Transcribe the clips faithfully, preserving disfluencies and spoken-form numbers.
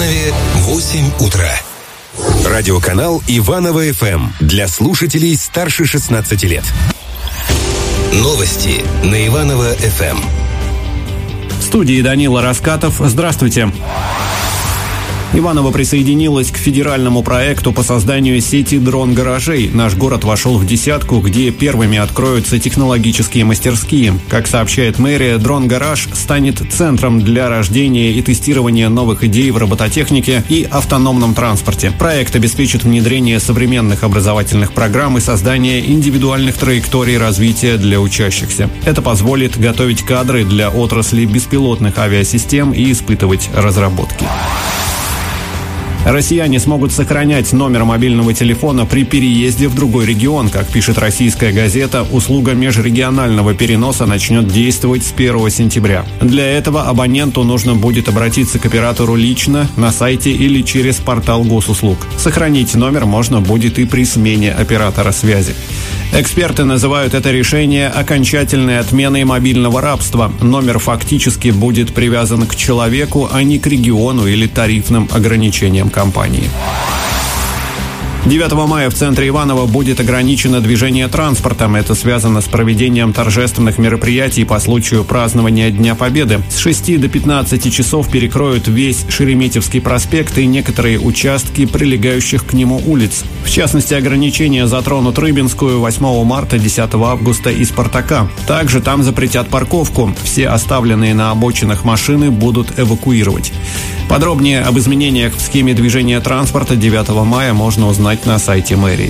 Иванове восемь утра. Радиоканал Иваново-ФМ для слушателей старше шестнадцати лет. Новости на Иваново-ФМ. В студии Данила Раскатов. Здравствуйте. Иваново присоединилась к федеральному проекту по созданию сети дрон-гаражей. Наш город вошел в десятку, где первыми откроются технологические мастерские. Как сообщает мэрия, дрон-гараж станет центром для рождения и тестирования новых идей в робототехнике и автономном транспорте. Проект обеспечит внедрение современных образовательных программ и создание индивидуальных траекторий развития для учащихся. Это позволит готовить кадры для отрасли беспилотных авиасистем и испытывать разработки. Россияне смогут сохранять номер мобильного телефона при переезде в другой регион. Как пишет российская газета, услуга межрегионального переноса начнет действовать с первого сентября. Для этого абоненту нужно будет обратиться к оператору лично, на сайте или через портал госуслуг. Сохранить номер можно будет и при смене оператора связи. Эксперты называют это решение окончательной отменой мобильного рабства. Номер фактически будет привязан к человеку, а не к региону или тарифным ограничениям компании. девятого мая в центре Иваново будет ограничено движение транспортом. Это связано с проведением торжественных мероприятий по случаю празднования Дня Победы. С шести до пятнадцати часов перекроют весь Шереметьевский проспект и некоторые участки прилегающих к нему улиц. В частности, ограничения затронут Рыбинскую, восьмого марта, десятого августа и Спартака. Также там запретят парковку. Все оставленные на обочинах машины будут эвакуировать. Подробнее об изменениях в схеме движения транспорта девятого мая можно узнать на сайте мэрии.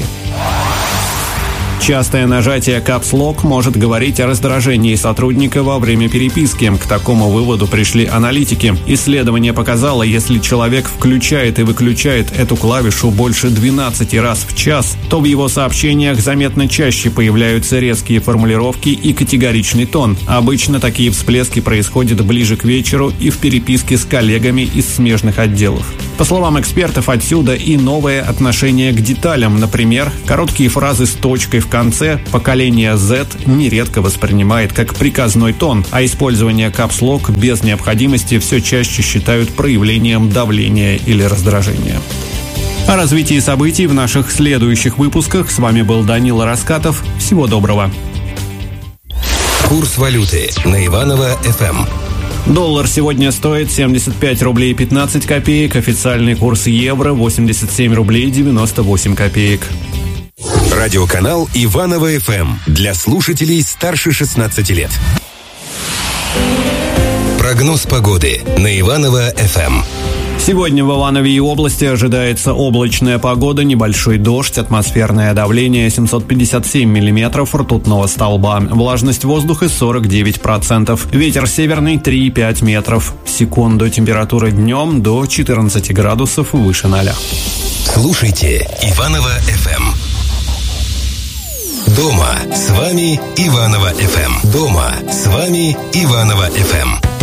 Частое нажатие Caps Lock может говорить о раздражении сотрудника во время переписки. К такому выводу пришли аналитики. Исследование показало, если человек включает и выключает эту клавишу больше двенадцати раз в час, то в его сообщениях заметно чаще появляются резкие формулировки и категоричный тон. Обычно такие всплески происходят ближе к вечеру и в переписке с коллегами из смежных отделов. По словам экспертов, отсюда и новое отношение к деталям. Например, короткие фразы с точкой в конце поколение Z нередко воспринимает как приказной тон, а использование Caps Lock без необходимости все чаще считают проявлением давления или раздражения. О развитии событий в наших следующих выпусках. С вами был Данила Раскатов. Всего доброго. Курс валюты на Иваново-ФМ. Доллар сегодня стоит семьдесят пять рублей пятнадцать копеек, официальный курс евро восемьдесят семь рублей девяносто восемь копеек. Радиоканал Иваново-ФМ для слушателей старше шестнадцати лет. Прогноз погоды на Иваново-ФМ. Сегодня в Иванове и области ожидается облачная погода, небольшой дождь, атмосферное давление семьсот пятьдесят семь миллиметров ртутного столба, влажность воздуха сорок девять процентов, ветер северный три и пять метров в секунду, температура днем до четырнадцати градусов выше ноля. Слушайте Иваново-ФМ. Дома с вами Иваново-ФМ. Дома с вами Иваново-ФМ.